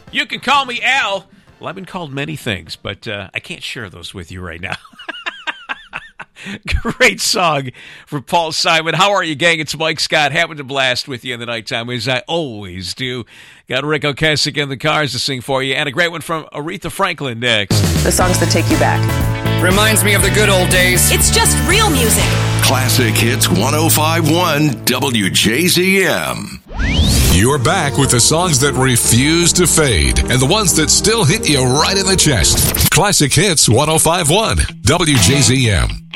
You can call me Al. Well, I've been called many things, but I can't share those with you right now. Great song for Paul Simon. How are you, gang? It's Mike Scott. Having a blast with you in the nighttime, as I always do. Got Rick Ocasek in the cars to sing for you, and a great one from Aretha Franklin next. The songs that take you back. Reminds me of the good old days. It's just real music. Classic Hits 105.1 WJZM. You're back with the songs that refuse to fade and the ones that still hit you right in the chest. Classic Hits 105.1 WJZM.